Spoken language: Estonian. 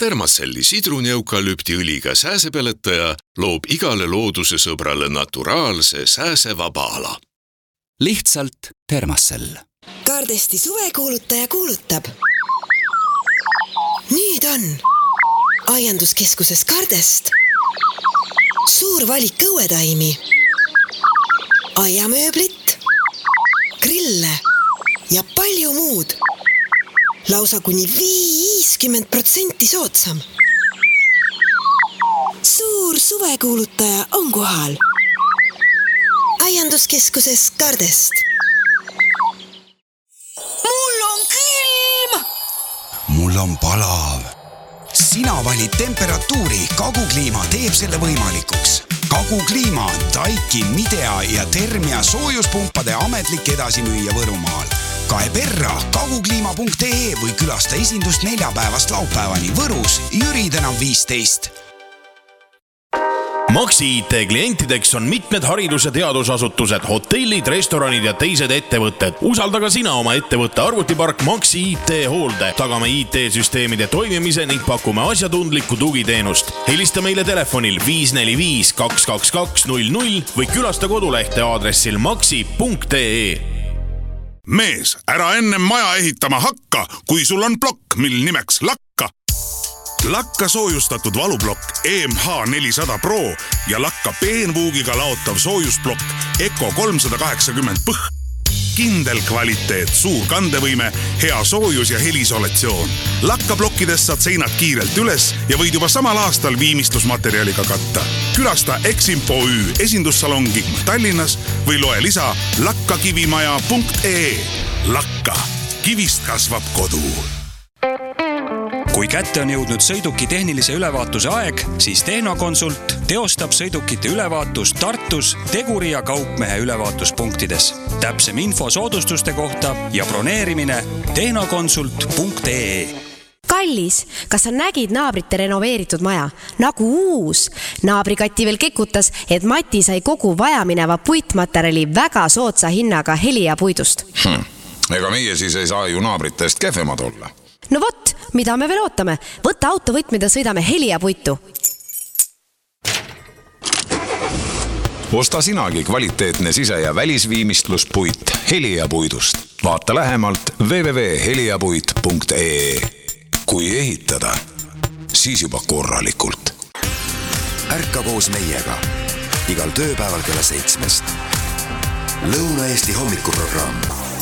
Thermacelli sidruni-eukalüptiõliga sääsepeletaja loob igale looduse sõbrale naturaalse sääsevaba ala. Lihtsalt Thermacell. Kardesti suvekuulutaja kuulutab. Nüüd on aianduskeskuses Kardest suur valik õuetaimi, aiamööblit, grille ja palju muud. Lausa kuni 50% soodsam. Suur suvekuulutaja on kohal. Aianduskeskuses Kardest. Mul on külm! Mul on palav. Sina valid temperatuuri, Kagukliima teeb selle võimalikuks. Kagukliima, Daikin, Midea ja Termia soojuspumpade ametlik edasimüüja Võrumaal. Kae perra kagukliima.ee või külasta esindust neljapäevast laupäevani Võrus, Jüri tänav 15. Maxi IT klientideks on mitmed haridus- ja teadusasutused, hotellid, restoranid ja teised ettevõtted. Usalda ka sina oma ettevõtte arvutipark Maxi IT hoolde. Tagame IT-süsteemide toimimise ning pakume asjatundlikku tugiteenust. Helista meile telefonil 545 222 00 või külasta kodulehte aadressil maxi.ee. Mees, ära enne maja ehitama hakka, kui sul on plokk, mil nimeks Lakka. Lakka soojustatud valuplokk EMH400 Pro ja Lakka peenvuugiga laotav soojusplokk Eco 380 põh. Kindel kvaliteet, suur kandevõime, hea soojus ja helisolatsioon. Lakka plokkidest saad seinad kiirelt üles ja võid juba samal aastal viimistlusmaterjaliga katta. Külasta Eximpo Ü esindussalongi Tallinnas või loe lisa lakkakivimaja.ee. Lakka. Kivist kasvab kodu. Kui kätte on jõudnud sõiduki tehnilise ülevaatuse aeg, siis Tehnokonsult teostab sõidukite ülevaatust Tartus Teguri ja Kaupmehe ülevaatuspunktides. Täpsem info soodustuste kohta ja broneerimine tehnokonsult.ee. Kallis, kas sa nägid naabrite renoveeritud maja? Nagu uus. Naabrikati veel kekutas, et Mati sai kogu vajamineva puitmaterjali väga soodsa hinnaga Helia puidust. Ega meie siis ei saa ju naabritest kehvemad olla. No vot, mida me veel ootame? Võtta autovõtmida, sõidame Helia puitu. Osta sinagi kvaliteetne sise- ja välisviimistluspuit Helia puidust. Vaata lähemalt www.heliapuit.ee. Kui ehitada, siis juba korralikult. Ärka koos meiega igal tööpäeval kella 7. Lõuna-Eesti hommikuprogramm.